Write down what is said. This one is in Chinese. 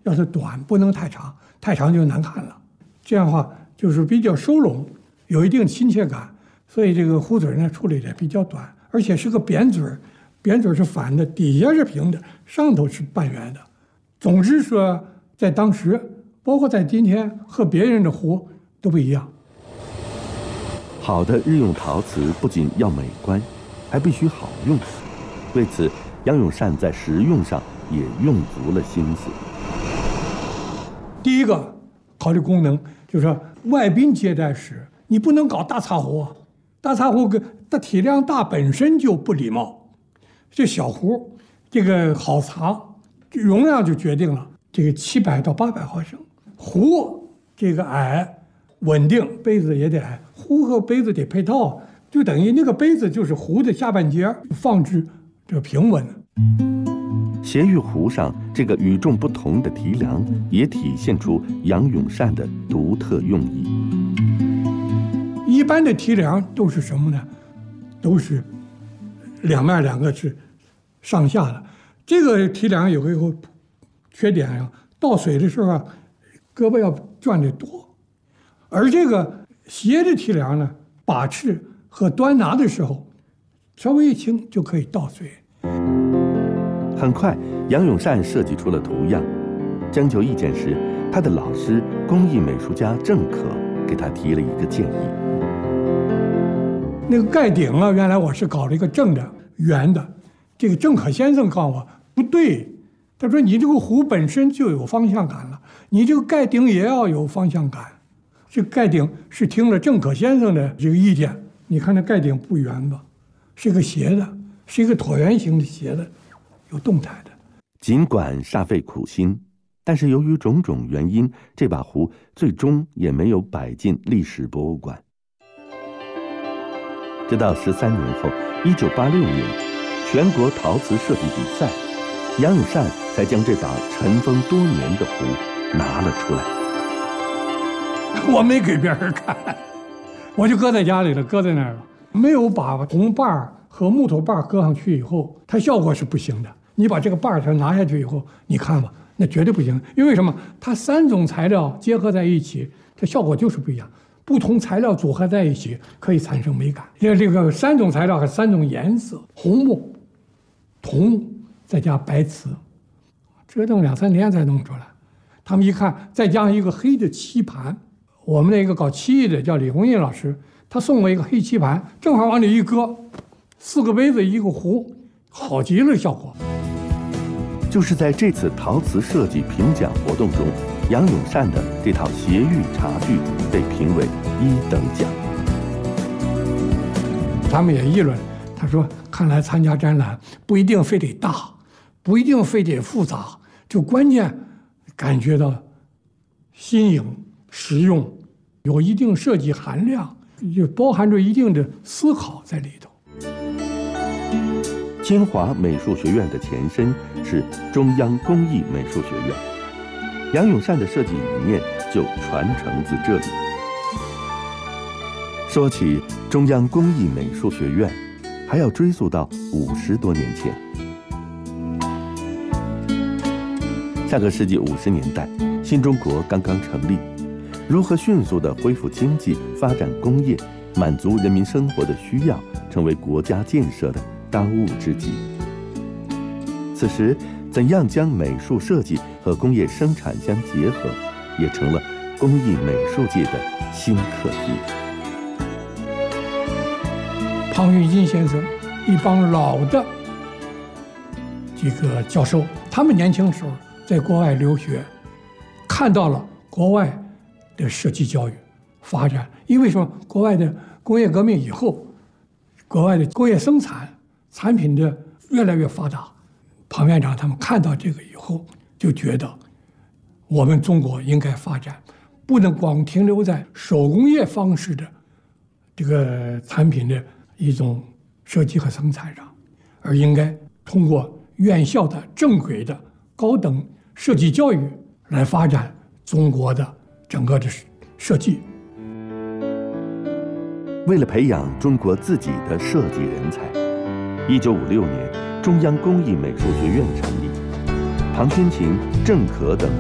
要是短，不能太长，太长就难看了。这样的话就是比较收拢，有一定亲切感。所以这个壶嘴呢处理的比较短，而且是个扁嘴，扁嘴是反的，底下是平的，上头是半圆的。总之说，在当时，包括在今天，和别人的壶都不一样。 好的日用陶瓷不仅要美观，还必须好用。为此，杨永善在实用上也用足了心思。 第一个考虑功能，就是说外宾接待时，你不能搞大茶壶，大茶壶它体量大本身就不礼貌。这小壶，这个好茶容量就决定了，这个700到800毫升，壶这个矮稳定，杯子也得矮，壶和杯子得配套，就等于那个杯子就是壶的下半截，放置这平稳。 斜玉壶上这个与众不同的提梁，也体现出杨永善的独特用意。 一般的提梁都是什么呢？都是两面两个是上下的。这个提梁有一个缺点啊，倒水的时候啊，胳膊要转得多。而这个斜的提梁呢，把持和端拿的时候，稍微一轻就可以倒水。 很快，杨永善设计出了图样。征求意见时，他的老师工艺美术家郑可给他提了一个建议。 那个盖顶啊，原来我是搞了一个正的、圆的。这个郑可先生告诉我不对，他说你这个壶本身就有方向感了，你这个盖顶也要有方向感。这个盖顶是听了郑可先生的这个意见，你看那盖顶不圆吧，是个斜的，是一个椭圆形的斜的，有动态的。 尽管煞费苦心，但是由于种种原因，这把壶最终也没有摆进历史博物馆。直到13年后，1986年，全国陶瓷设计比赛，杨永善才将这把尘封多年的壶拿了出来。 我没给别人看，我就搁在家里了，搁在那儿了，没有把铜把和木头把搁上去以后，它效果是不行的。你把这个把它拿下去以后，你看吧，那绝对不行。因为什么？它3种材料结合在一起，它效果就是不一样。不同材料组合在一起可以产生美感。这个3种材料和3种颜色：红木、铜，再加白瓷，折腾2、3年才弄出来。他们一看，再加上一个黑的漆盘，我们那个搞漆艺的叫李红印老师，他送我一个黑漆盘，正好往里一搁，4个杯子1个壶，好极了效果。 就是在这次陶瓷设计评奖活动中，杨永善的这套斜玉茶具被评为1等奖。 他们也议论，他说：“看来参加展览不一定非得大，不一定非得复杂，就关键感觉到新颖、实用，有一定设计含量，就包含着一定的思考在里头。” 清华美术学院的前身是中央工艺美术学院，杨永善的设计理念就传承自这里。说起中央工艺美术学院，还要追溯到50多年前。上个世纪50年代，新中国刚刚成立，如何迅速地恢复经济、发展工业，满足人民生活的需要，成为国家建设的当务之急。此时，怎样将美术设计和工业生产相结合，也成了工艺美术界的新课题。 庞玉金先生一帮老的几个教授，他们年轻时候在国外留学，看到了国外的设计教育发展。因为什么？国外的工业革命以后，国外的工业生产产品的越来越发达。庞院长他们看到这个以后，就觉得我们中国应该发展，不能光停留在手工业方式的这个产品的一种设计和生产上，而应该通过院校的正规的高等设计教育来发展中国的整个的设计。 为了培养中国自己的设计人才，1956年，中央工艺美术学院成立，庞君琴、郑可等